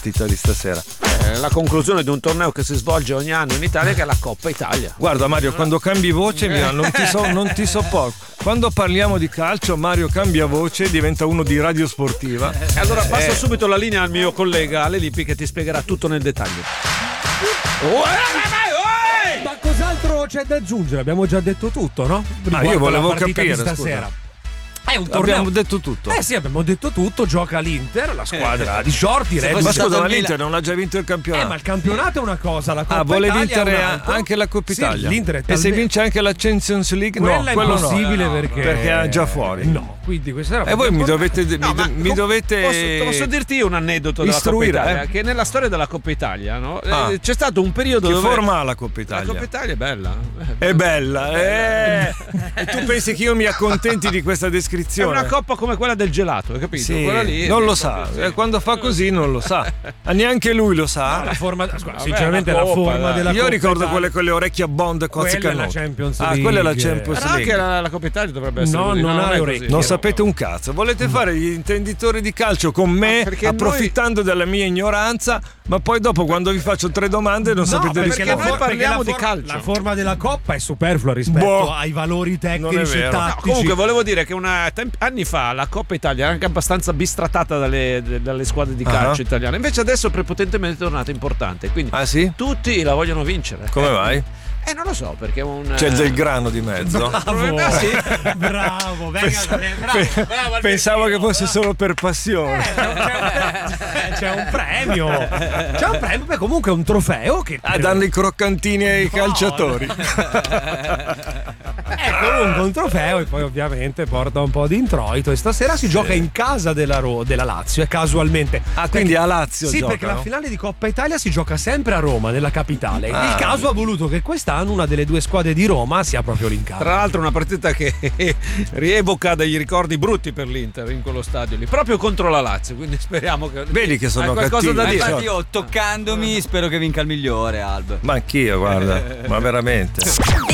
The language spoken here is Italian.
partita di stasera? La conclusione di un torneo che si svolge ogni anno in Italia, che è la Coppa Italia. Guarda Mario, quando cambi voce non ti sopporto. Quando parliamo di calcio Mario cambia voce e diventa uno di Radio Sportiva. Allora passo subito la linea al mio collega Ale Lippi che ti spiegherà tutto nel dettaglio. Ma cos'altro c'è da aggiungere? Abbiamo già detto tutto, no? Io volevo la partita capire di stasera. scusa. È un torneo. Abbiamo detto tutto. Sì, abbiamo detto tutto. Gioca l'Inter, la squadra di Shorty. Ma scusa, ma l'Inter non ha già vinto il campionato? Ma il campionato è una cosa, la Coppa vuole Italia vincere è un altro. anche la Coppa Italia. Sì, l'Inter è e se vince anche la Champions League? Quella no, è impossibile no, perché è già fuori. No, quindi questa era. E voi mi dovete posso dirti un aneddoto istruire, della Coppa Italia, che nella storia della Coppa Italia, no? C'è stato un periodo che dove forma ha la Coppa Italia? La Coppa Italia è bella. È bella, E tu pensi che io mi accontenti di questa È descrizione? una coppa come quella del gelato, hai capito? Sì, Quella lì non lo sa. Quando fa così non lo sa. Neanche lui lo sa. La forma, sinceramente, la forma della Io Coppa ricordo Italia. quelle con le orecchie a Bond e cozze Quella è la cannone. Champions League. Quella è la Champions Però League. anche la Coppa Italia dovrebbe essere No, così. non ha è orecchie. così. Non sapete un cazzo. Volete fare gli intenditori di calcio con me, perché approfittando della mia ignoranza, ma poi dopo quando vi faccio 3 domande non sapete perché rispondere. noi parliamo di calcio. La forma della Coppa è superflua rispetto ai valori non è tecnici e vero. tattici. Comunque volevo dire che anni fa la Coppa Italia era anche abbastanza bistrattata dalle squadre di calcio italiane. Invece adesso prepotentemente è tornata importante. Quindi sì? tutti la vogliono vincere. Come mai? Non lo so, perché C'è del grano di mezzo. Bravo, sì. bravo, Pensavo che fosse solo per passione. C'è un premio. C'è un premio, beh, comunque è un trofeo che danno i croccantini ai calciatori. È comunque un trofeo e poi ovviamente porta un po' di introito. E stasera si gioca in casa della Lazio, casualmente. Quindi a Lazio Sì, giocano? perché la finale di Coppa Italia si gioca sempre a Roma, nella capitale. Il caso ha voluto che quest'anno una delle due squadre di Roma sia proprio lì in casa. Tra l'altro una partita che rievoca degli ricordi brutti per l'Inter in quello stadio lì, proprio contro la Lazio, quindi speriamo che vedi che sono qualcosa da dire. Infatti io toccandomi spero che vinca il migliore, Alb. Ma anch'io, guarda, ma veramente.